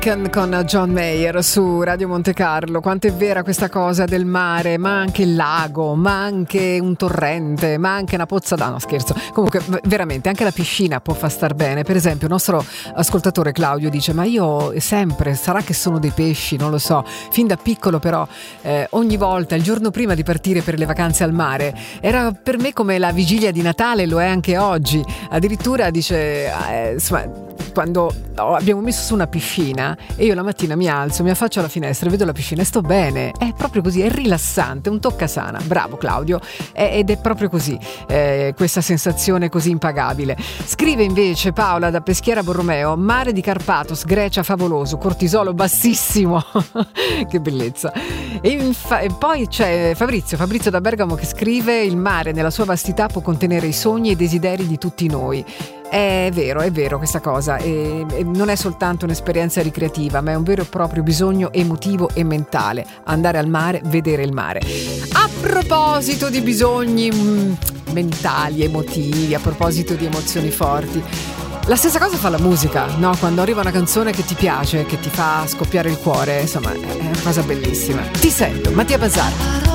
Con John Mayer su Radio Monte Carlo. Quanto è vera questa cosa del mare, ma anche il lago, ma anche un torrente, ma anche una pozza d'acqua. No, scherzo. Comunque veramente anche la piscina può far star bene. Per esempio il nostro ascoltatore Claudio dice: ma io sempre, sarà che sono dei pesci, non lo so, fin da piccolo però ogni volta il giorno prima di partire per le vacanze al mare era per me come la vigilia di Natale, lo è anche oggi. Addirittura dice insomma, quando abbiamo messo su una piscina e io la mattina mi alzo, mi affaccio alla finestra e vedo la piscina e sto bene, è proprio così, è rilassante, un toccasana. Bravo Claudio, ed è proprio così, questa sensazione così impagabile. Scrive invece Paola da Peschiera Borromeo: mare di Carpathos, Grecia favoloso, cortisolo bassissimo. Che bellezza. E poi c'è Fabrizio da Bergamo che scrive: il mare nella sua vastità può contenere i sogni e i desideri di tutti noi. È vero questa cosa, e non è soltanto un'esperienza ricreativa, ma è un vero e proprio bisogno emotivo e mentale, andare al mare, vedere il mare. A proposito di bisogni mentali, emotivi, a proposito di emozioni forti, la stessa cosa fa la musica, no? Quando arriva una canzone che ti piace, che ti fa scoppiare il cuore, insomma, è una cosa bellissima. Ti sento, Mattia Bazar.